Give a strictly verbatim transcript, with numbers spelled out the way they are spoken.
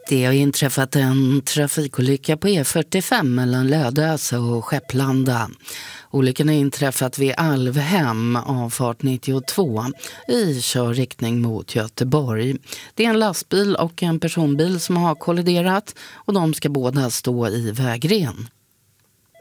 Det har inträffat en trafikolycka på E fyrtiofem mellan Lödöse och Skepplanda. Olyckan har inträffat vid Alvhem, avfart nittiotvå, i körriktning mot Göteborg. Det är en lastbil och en personbil som har kolliderat och de ska båda stå i vägren.